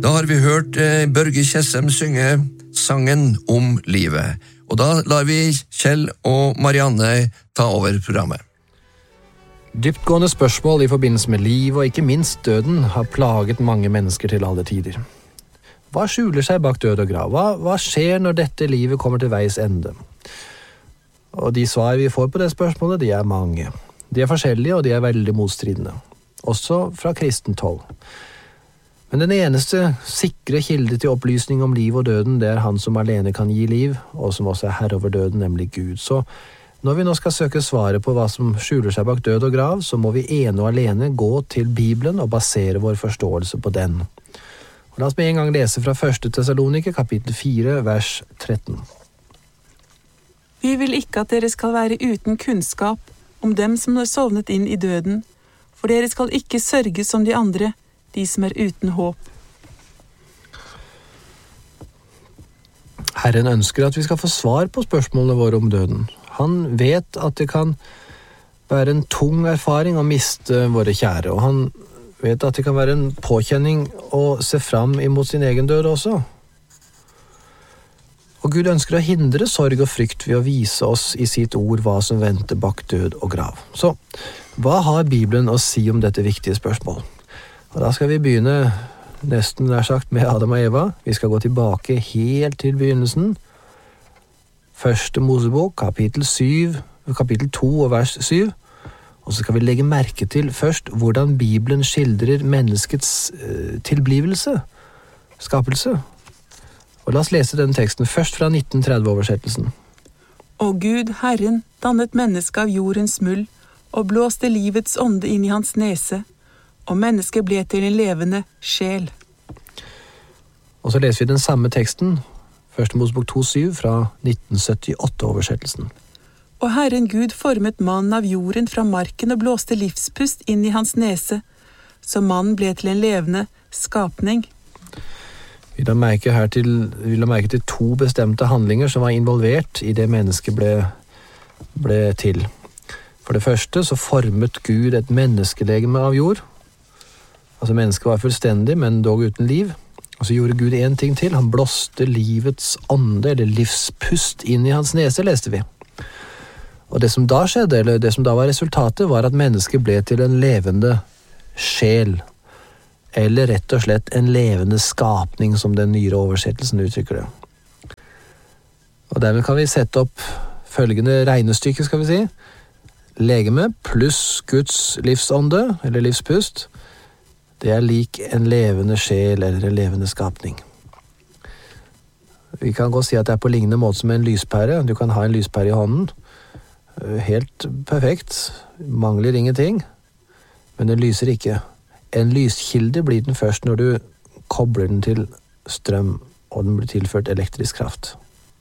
Da har vi hørt Børge Kjessem synge sangen om livet, og da lar vi Kjell og Marianne ta over programmet. Dyptgående spørsmål i forbindelse med liv og ikke minst døden har plaget mange mennesker til alle tider. Hva skjuler seg bak død og grav? Hva skjer når dette livet kommer til veis ende? Og de svar vi får på det spørsmålet, de er mange. De er forskjellige, og de er veldig motstridende. Også fra kristent hold. Men den eneste sikre kilde til opplysning om liv og døden, det er han som alene kan gi liv, og som også er herre over døden, nemlig Gud. Så når vi nå skal søke svaret på hva som skjuler seg bak død og grav, så må vi ene og alene gå til Bibelen og basere vår forståelse på den. Og la oss med en gang lese fra 1. Tessalonike, kapittel 4, vers 13. Vi vil ikke at dere skal være uten kunnskap om dem som har sovnet inn i døden, for dere skal ikke sørge som de andre, de som er uten håp. Herren ønsker at vi skal få svar på spørsmålene våre om døden. Han vet at det kan være en tung erfaring å miste våre kjære, og han vet at det kan være en påkjenning å se fram imot sin egen død også. Og Gud ønsker å hindre sorg og frykt ved å vise oss i sitt ord hva som venter bak død og grav. Så, hva har Bibelen å si om dette viktige spørsmål? Og da skal vi begynne nesten nær sagt med Adam og Eva. Vi skal gå tilbake helt til begynnelsen. 1. Mosebok, kapittel 2 og vers 7. Og så skal vi legge merke til først hvordan Bibelen skildrer menneskets tilblivelse, skapelse. Og la oss lese denne teksten først fra 1930-oversettelsen. Og Gud, Herren, dannet mennesket av jordens muld, og blåste livets ånde inn i hans nese, og mennesket ble til en levende sjel. Og så leser vi den samme teksten, 1. Mosebok 2,7 fra 1978-oversettelsen. Og Herren Gud formet mannen av jorden fra marken og blåste livspust inn i hans nese, så mannen ble til en levende skapning. Vi la merke til to bestemte handlinger som var involvert i det mennesket ble til. For det første så formet Gud et menneskelegeme av jord. Altså mennesket var fullstendig, men dog uten liv. Og så gjorde Gud en ting til. Han blåste livets ånde, eller livspust, inn i hans nese, leste vi. Og det som da skjedde, eller det som da var resultatet, var at mennesket ble til en levende sjel. Eller rett og slett en levende skapning, som den nyere oversettelsen uttrykker det. Og dermed kan vi sette opp følgende regnestykke, skal vi si. Legeme pluss Guds livsånde, eller livspust, det er lik en levende sjel, eller en levende skapning. Vi kan godt si at det er på lignende måte som en lyspære. Du kan ha en lyspære i hånden. Helt perfekt. Mangler ingenting. Men den lyser ikke. En lyskilde blir den først når du kobler den til strøm, og den blir tilført elektrisk kraft.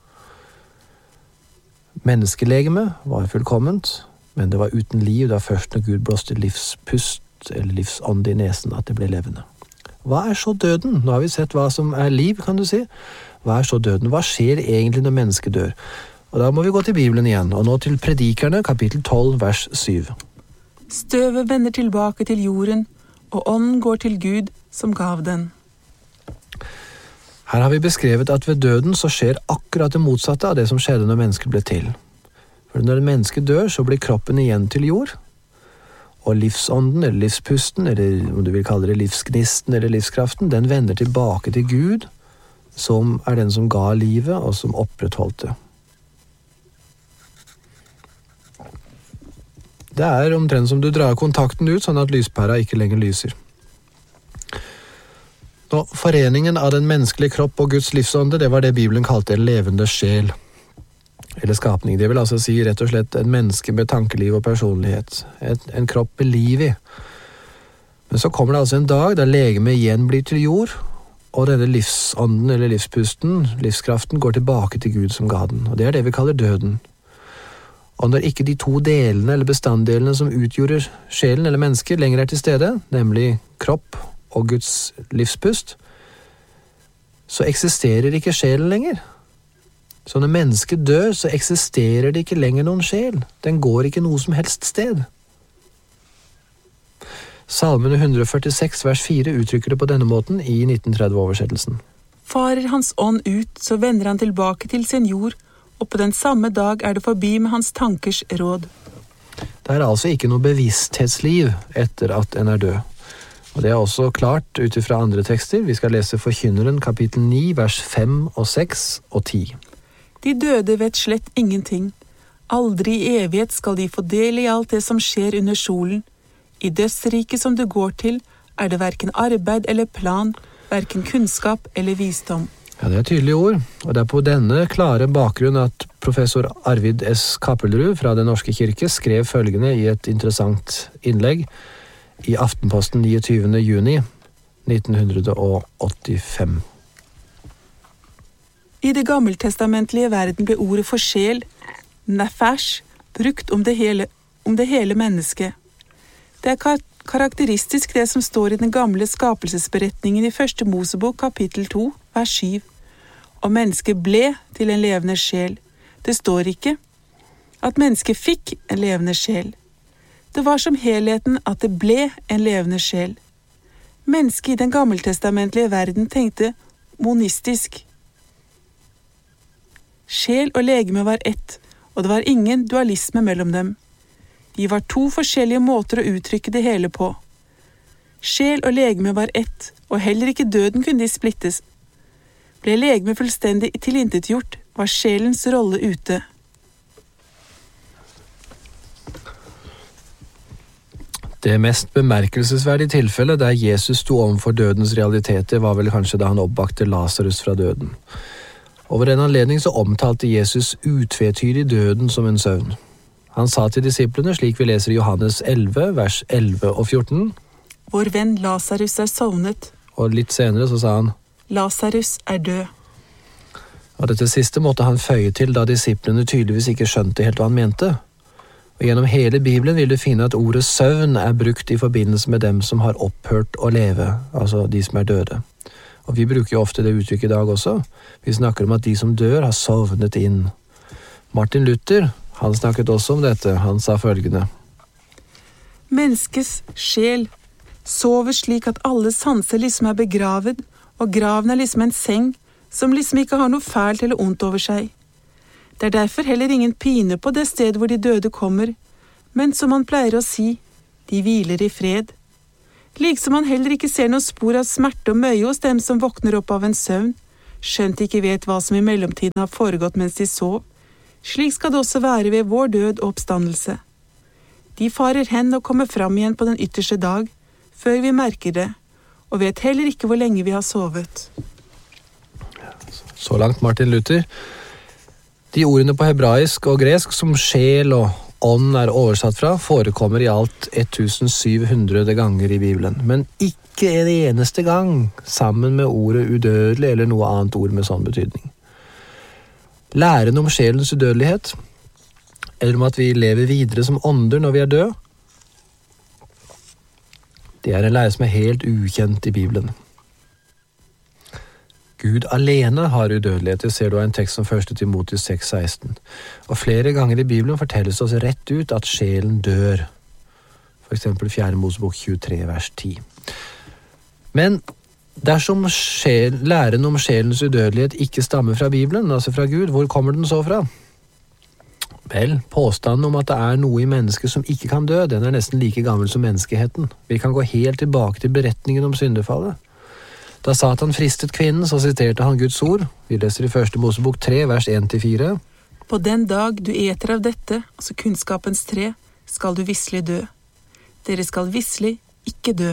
Menneskelegeme var fullkomment, men det var uten liv da først når Gud blåste livspust eller livsånd i nesen at det ble levende. Hva er så døden? Nå har vi sett hva som er liv, kan du si. Hva er så døden? Hva skjer egentlig når mennesket dør? Og da må vi gå til Bibelen igjen, og nå til Predikerne, kapittel 12, vers 7. Støvet vender tilbake til jorden, og ånden går til Gud som gav den. Her har vi beskrevet at ved døden så skjer akkurat det motsatte av det som skjedde når mennesket ble til. For når et menneske dør, så blir kroppen igjen til jord, og livsånden, eller livspusten, eller om du vil kalle det livsgnisten eller livskraften, den vender tilbake til Gud, som er den som ga livet og som opprettholdt det. Det er omtrent som du drar kontakten ut, sånn at lyspæra ikke lenger lyser. Nå, foreningen av den menneskelige kropp og Guds livsånde, det var det Bibelen kalte en levende sjel, eller skapning. Det vil altså si rett og slett en menneske med tankeliv og personlighet. En kropp med liv i. Men så kommer det altså en dag da legemet igjen blir til jord, og denne livsånden eller livspusten, livskraften, går tilbake til Gud som ga den. Og det er det vi kaller døden. Og når ikke de to delene eller bestanddelene som utgjorde sjelen eller mennesket lenger er til stede, nemlig kropp og Guds livspust, så eksisterer ikke sjelen lenger. Så når mennesket dør, så eksisterer det ikke lenger noen sjel. Den går ikke noe som helst sted. Salmen 146 vers 4 uttrykker det på denne måten i 1930-oversettelsen. Farer hans ånd ut, så vender han tilbake til sin jord, og på den samme dag det forbi med hans tankers råd. Det altså ikke noe bevissthetsliv etter at en død. Og det også klart ut fra andre tekster. Vi skal lese Forkynneren kapittel 9, vers 5 og 6 og 10. De døde vet slett ingenting. Aldri i evighet skal de få del i alt det som skjer under solen. I dødsriket som du går til, det hverken arbeid eller plan, hverken kunnskap eller visdom. Ja, det tydelige ord, og det på denne klare bakgrunn at professor Arvid S. Kappelrud fra Den norske kirke skrev følgende i et interessant innlegg i Aftenposten 29. juni 1985. I det gammeltestamentlige verden ble ordet for sjel, nefesh, brukt om det hele mennesket. Det karakteristisk det som står i den gamle skapelsesberetningen i første Mosebok kapittel 2, vers 7. Og mennesket ble til en levende sjel. Det står ikke at mennesket fikk en levende sjel. Det var som helheten at det ble en levende sjel. Mennesket i den gammeltestamentlige verden tenkte monistisk. Sjel og legeme var ett, og det var ingen dualisme mellom dem. De var to forskjellige måter å uttrykke det hele på. Sjel og legeme var ett, og heller ikke døden kunne de splittes. Ble legeme fullstendig tilintetgjort, var sjelens rolle ute. Det mest bemerkelsesverdige tilfellet der Jesus sto overfor dødens realiteter var vel kanskje da han oppbakte Lazarus fra døden. Over en anledning så omtalte Jesus utvetydig døden som en søvn. Han sa til disiplene, slik vi leser i Johannes 11, vers 11 og 14. Vår venn Lazarus sovnet. Og litt senere så sa han, Lazarus død. Og dette siste måtte han føye til da disiplene tydeligvis ikke skjønte helt hva han mente. Og gjennom hele Bibelen vil du finne at ordet søvn brukt i forbindelse med dem som har opphørt å leve, altså de som døde. Og vi bruker jo ofte det uttrykket i dag også. Vi snakker om at de som dør har sovnet inn. Martin Luther, han snakket også om dette. Han sa følgende. Menneskets sjel sover slik at alle sanser liksom begravet, og graven liksom en seng som liksom ikke har noe fælt eller ondt over seg. Det derfor heller ingen pine på det sted hvor de døde kommer, men som man pleier å si, de hviler i fred. Liksom man heller ikke ser noe spor av smerte og møye hos dem som våkner opp av en søvn, skjønt ikke vet hva som i mellomtiden har foregått mens de sov. Slik skal det også være ved vår død og oppstandelse. De farer hen og kommer fram igjen på den ytterste dag, før vi merker det, og vet heller ikke hvor lenge vi har sovet. Så langt Martin Luther. De ordene på hebraisk og gresk som sjel og ånd oversatt fra, forekommer i alt 1700 ganger i Bibelen, men ikke en eneste gang sammen med ordet udødelig eller noe annet ord med sånn betydning. Læren om sjelens udødelighet, eller om at vi lever videre som ånder når vi død, det en lære som helt ukjent i Bibelen. Gud alene har udødelighet, det ser du av en tekst som 1. Timotheus 6,16. Og flere ganger i Bibelen fortelles oss rett ut at sjelen dør. For eksempel 4. Mosebok 23, vers 10. Men dersom læren om sjelens udødelighet ikke stammer fra Bibelen, altså fra Gud, hvor kommer den så fra? Vel, påstanden om at det noe i mennesket som ikke kan dø, den nesten like gammel som menneskeheten. Vi kan gå helt tilbake til beretningen om syndefallet. Da Satan fristet kvinnen, så siterte han Guds ord. Vi leser i 1. Mosebok 3, vers 1-4. På den dag du eter av dette, altså kunnskapens tre, skal du visselig dø. Dere skal visselig ikke dø.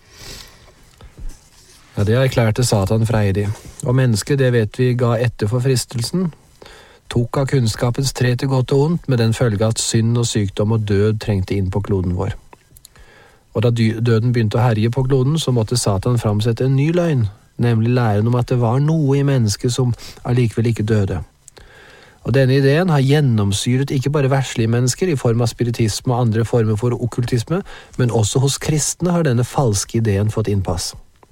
Ja, det erklærte Satan freidig. Og mennesket, det vet vi, ga etter for fristelsen. Tok av kunnskapens tre til godt og ondt, med den følge at synd og sykdom og død trengte inn på kloden vår. Og da døden begynte å herje på kloden, så måtte Satan framsette en ny løgn, nemlig læren om at det var noe i mennesket som allikevel ikke døde. Og denne ideen har gjennomsyret ikke bare verslige mennesker i form av spiritisme og andre former for okkultisme, men også hos kristne har denne falske ideen fått innpass.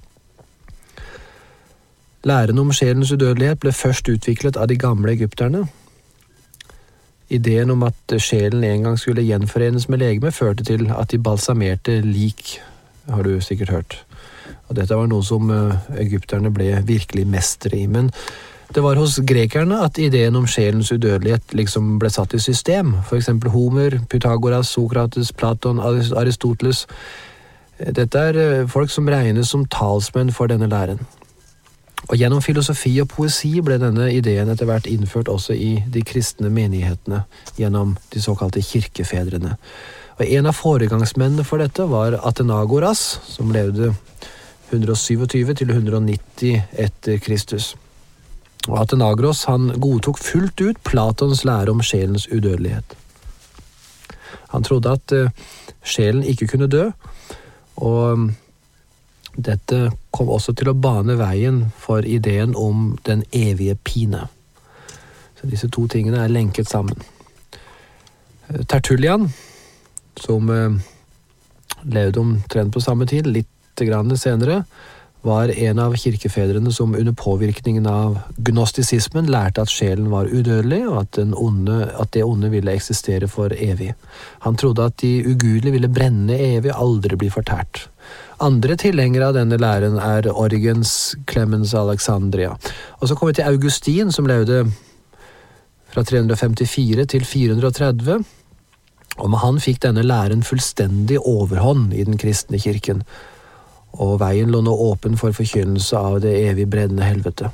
Læren om sjelens udødelighet ble først utviklet av de gamle egypterne. Ideen om at sjelen en gang skulle gjenforenes med legeme førte til at de balsamerte lik har du sikkert hørt. Og dette var noe som egypterne ble virkelig mestere i, men det var hos grekerne at ideen om sjelens udødelighet liksom ble satt i system. For eksempel Homer, Pythagoras, Sokrates, Platon, Aristoteles. Dette folk som regnes som talsmenn for denne læren. Og gjennom filosofi og poesi ble denne ideen etter hvert innført også i de kristne menighetene, gjennom de såkalte kirkefedrene. Og en av foregangsmennene for dette var Athenagoras, som levde 127 til 190 etter Kristus. Og Athenagoras han godtok fullt ut Platons lære om sjelens udødelighet. Han trodde at sjelen ikke kunne dø, og dette kom også til å bane veien for ideen om den evige pine. Så disse to tingene er lenket sammen. Tertullian, som levde omtrent på samme tid, litt grann senere, var en av kirkefedrene som under påvirkningen av gnostisismen lærte at sjelen var udødelig, og at det onde ville eksistere for evig. Han trodde at de ugudelige ville brenne evig, aldri bli fortært. Andre tilhengere av denne læren er Origens, Clemens Alexandria. Og så kommer vi til Augustin, som levde fra 354 til 430, og med han fikk denne læren fullstendig overhånd i den kristne kirken, og veien lå nå åpen for forkynnelse av det evig brennende helvete.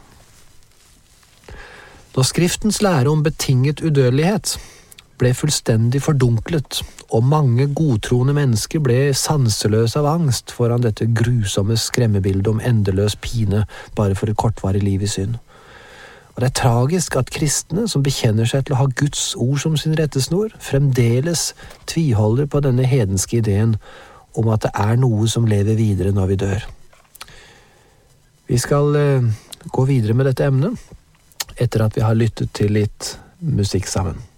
Når Skriftens lære om betinget udødelighet ble fullstendig fordunklet, og mange godtroende mennesker ble sanseløse av angst foran dette grusomme skremmebildet om endeløs pine bare for et kortvarig liv i synd. Og det er tragisk at kristne som bekjenner seg til å ha Guds ord som sin rettesnor, fremdeles tviholder på denne hedenske ideen om at det er noe som lever videre når vi dør. Vi skal gå videre med dette emnet etter at vi har lyttet til litt musikk sammen.